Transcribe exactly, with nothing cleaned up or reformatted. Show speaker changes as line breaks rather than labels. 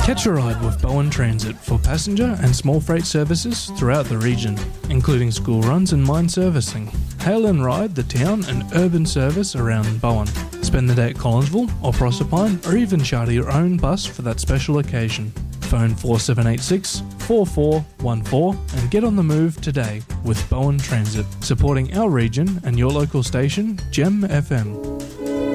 Catch a ride with Bowen Transit for passenger and small freight services throughout the region, including school runs and mine servicing. Hail and ride the town and urban service around Bowen. Spend the day at Collinsville or Proserpine, or even charter your own bus for that special occasion. Phone four seven eight six, four four one four and get on the move today with Bowen Transit, supporting our region and your local station, Gem F M.